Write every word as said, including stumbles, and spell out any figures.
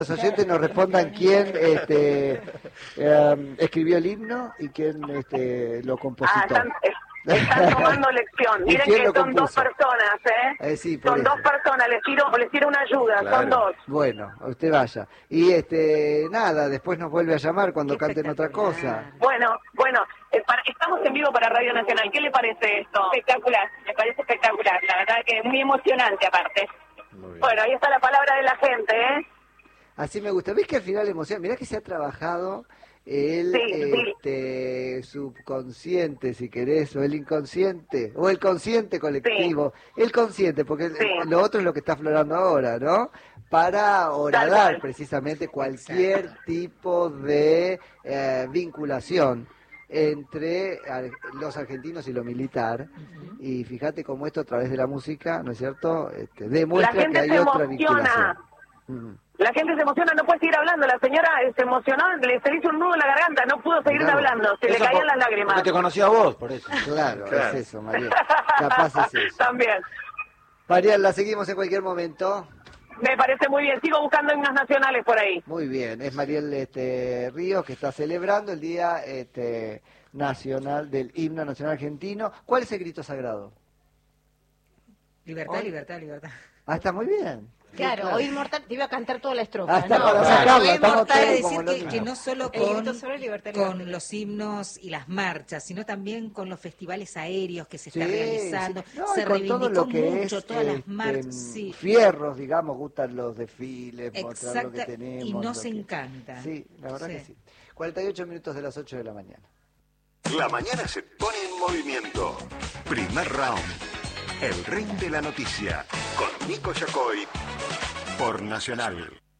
Los oyentes nos respondan quién este, eh, escribió el himno y quién este, lo compositó. Ah, están, están tomando lección. Miren que son compuso? dos personas, ¿eh? eh sí, son eso. dos personas, les tiro, les tiro una ayuda, claro. Son dos. Bueno, usted vaya. Y este nada, después nos vuelve a llamar cuando canten otra cosa. Bueno, bueno, eh, para, estamos en vivo para Radio Nacional. ¿Qué le parece esto? Espectacular, me parece espectacular. La verdad que es muy emocionante aparte. Muy bueno, ahí está la palabra de la gente, ¿eh? Así me gusta. ¿Ves que al final emociona? Mirá que se ha trabajado el sí, este, sí. subconsciente, si querés, o el inconsciente, o el consciente colectivo. Sí. El consciente, porque sí. lo otro es lo que está aflorando ahora, ¿no? Para horadar precisamente cualquier tipo de eh, vinculación entre los argentinos y lo militar. Uh-huh. Y fíjate cómo esto a través de la música, ¿no es cierto?, este, demuestra que hay otra vinculación. Uh-huh. La gente se emociona, no puede seguir hablando. La señora se emocionó, le se le hizo un nudo en la garganta, no pudo seguir claro. hablando, se eso le caían por, las lágrimas. Porque te conocía a vos, por eso. Claro, claro. Es eso, Mariel. Capaz es eso. También. Mariel, la seguimos en cualquier momento. Me parece muy bien, sigo buscando himnos nacionales por ahí. Muy bien, es Mariel este, Ríos que está celebrando el Día este, Nacional del Himno Nacional Argentino. ¿Cuál es el grito sagrado? Libertad, ¿Hoy? libertad, libertad. Ah, está muy bien. Claro, claro, hoy Inmortal te iba a cantar toda la estrofa. Hasta ¿no? para sacarla, hoy Inmortal es decir que, que, que no solo con, libertad, con libertad. los himnos y las marchas, sino también con los festivales aéreos que se sí, están realizando. Sí. No, se reivindicó todo lo que mucho es, todas este, las marchas. Sí. Fierros, digamos, gustan los desfiles, mostrar lo que tenemos. Y nos que... encanta. Sí, la verdad sí. que sí. cuarenta y ocho minutos de las ocho de la mañana. La mañana se pone en movimiento. Primer round. El ring de la noticia. Con Nico Yacoy. Por Nacional.